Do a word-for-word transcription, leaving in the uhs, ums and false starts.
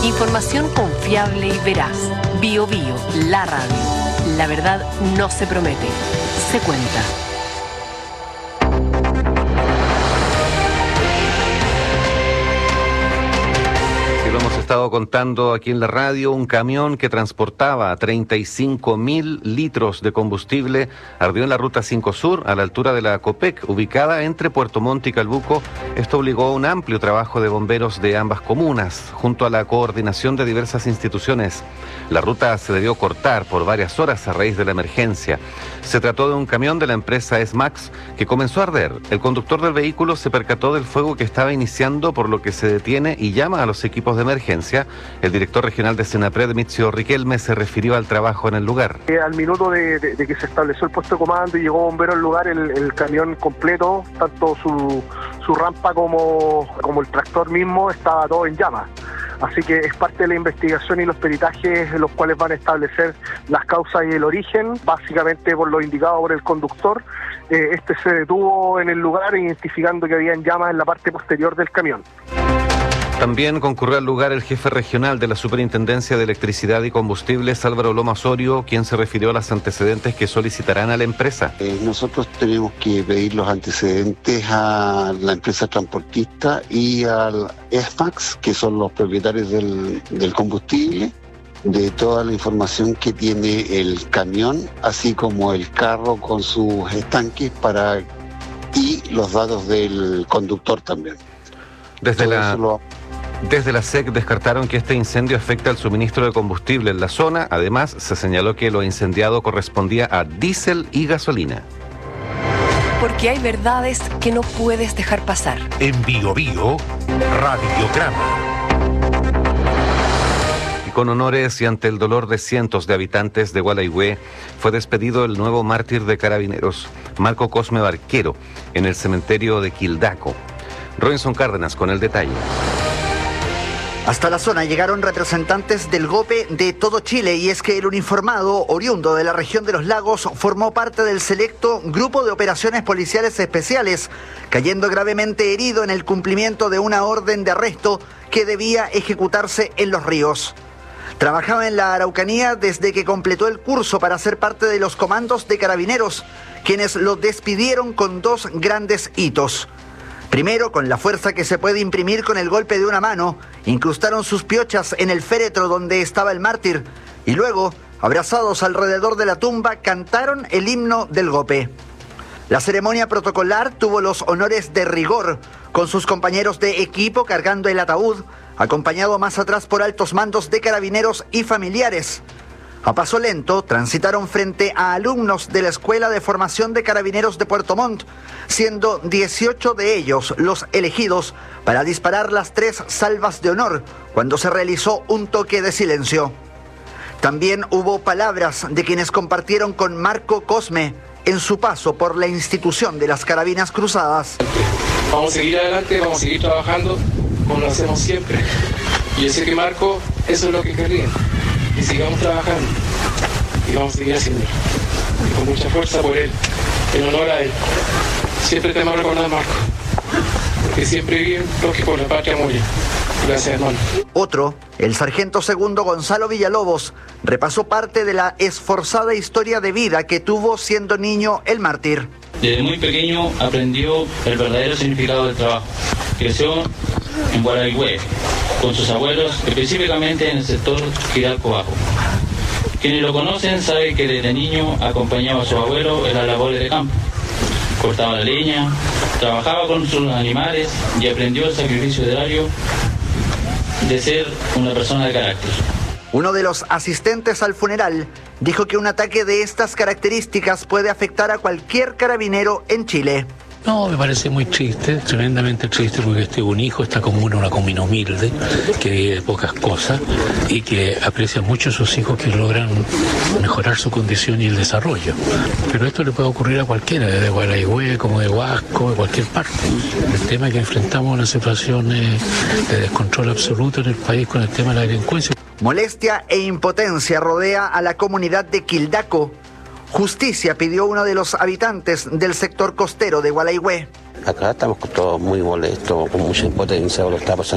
Información confiable y veraz. Bio Bio, la radio. La verdad no se promete, se cuenta. Lo hemos estado contando aquí en la radio, un camión que transportaba treinta y cinco mil litros de combustible ardió en la ruta cinco Sur, a la altura de la Copec, ubicada entre Puerto Montt y Calbuco. Esto obligó a un amplio trabajo de bomberos de ambas comunas, junto a la coordinación de diversas instituciones. La ruta se debió cortar por varias horas a raíz de la emergencia. Se trató de un camión de la empresa S-Max que comenzó a arder. El conductor del vehículo se percató del fuego que estaba iniciando, por lo que se detiene y llama a los equipos de emergencia. El director regional de Senapred, Mitzio Riquelme, se refirió al trabajo en el lugar. Eh, al minuto de, de, de que se estableció el puesto de comando y llegó bombero al lugar, el, el camión completo, tanto su, su rampa como, como el tractor mismo, estaba todo en llamas. Así que es parte de la investigación y los peritajes los cuales van a establecer las causas y el origen, básicamente por lo indicado por el conductor. Eh, este se detuvo en el lugar identificando que había llamas en la parte posterior del camión. También concurrió al lugar el jefe regional de la Superintendencia de Electricidad y Combustibles, Álvaro Loma Osorio, quien se refirió a los antecedentes que solicitarán a la empresa. Eh, nosotros tenemos que pedir los antecedentes a la empresa transportista y al S-Max, que son los propietarios del, del combustible, de toda la información que tiene el camión, así como el carro con sus estanques para y los datos del conductor también. Desde la... Desde la S E C descartaron que este incendio afecta al suministro de combustible en la zona. Además, se señaló que lo incendiado correspondía a diésel y gasolina. Porque hay verdades que no puedes dejar pasar. En Bio Bio, Radiograma. Y con honores y ante el dolor de cientos de habitantes de Gualeguay, fue despedido el nuevo mártir de Carabineros, Marco Cosme Barquero, en el cementerio de Quildaco. Robinson Cárdenas con el detalle. Hasta la zona llegaron representantes del GOPE de todo Chile, y es que el uniformado, oriundo de la región de los lagos, formó parte del selecto Grupo de Operaciones Policiales Especiales, cayendo gravemente herido en el cumplimiento de una orden de arresto que debía ejecutarse en Los Ríos. Trabajaba en la Araucanía desde que completó el curso para ser parte de los comandos de Carabineros, quienes lo despidieron con dos grandes hitos. Primero, con la fuerza que se puede imprimir con el golpe de una mano, incrustaron sus piochas en el féretro donde estaba el mártir, y luego, abrazados alrededor de la tumba, cantaron el himno del GOPE. La ceremonia protocolar tuvo los honores de rigor, con sus compañeros de equipo cargando el ataúd, acompañado más atrás por altos mandos de Carabineros y familiares. A paso lento, transitaron frente a alumnos de la Escuela de Formación de Carabineros de Puerto Montt, siendo dieciocho de ellos los elegidos para disparar las tres salvas de honor cuando se realizó un toque de silencio. También hubo palabras de quienes compartieron con Marco Cosme en su paso por la institución de las Carabinas Cruzadas. Vamos a seguir adelante, vamos a seguir trabajando como lo hacemos siempre. Y yo sé que Marco, eso es lo que quería. Y sigamos trabajando y vamos a seguir haciéndolo y con mucha fuerza por él, en honor a él. Siempre te vamos a recordar, Marco, porque siempre viven los que por la patria mueren. Gracias, hermano. Otro, el sargento segundo Gonzalo Villalobos, repasó parte de la esforzada historia de vida que tuvo siendo niño el mártir. Desde muy pequeño aprendió el verdadero significado del trabajo. Creció en Gualeguay con sus abuelos, específicamente en el sector Quildaco Bajo. Quienes lo conocen saben que desde niño acompañaba a su abuelo en las labores de campo. Cortaba la leña, trabajaba con sus animales y aprendió el sacrificio diario de ser una persona de carácter. Uno de los asistentes al funeral dijo que un ataque de estas características puede afectar a cualquier carabinero en Chile. No, me parece muy triste, tremendamente triste, porque este un hijo está como una, una comuna humilde, que vive de pocas cosas y que aprecia mucho a sus hijos que logran mejorar su condición y el desarrollo. Pero esto le puede ocurrir a cualquiera, desde Gualeguay, como de Huasco, de cualquier parte. El tema es que enfrentamos una situación eh, de descontrol absoluto en el país con el tema de la delincuencia. Molestia e impotencia rodea a la comunidad de Quildaco. Justicia pidió uno de los habitantes del sector costero de Gualeguay. Acá estamos todos muy molestos, con mucha impotencia por lo que está pasando.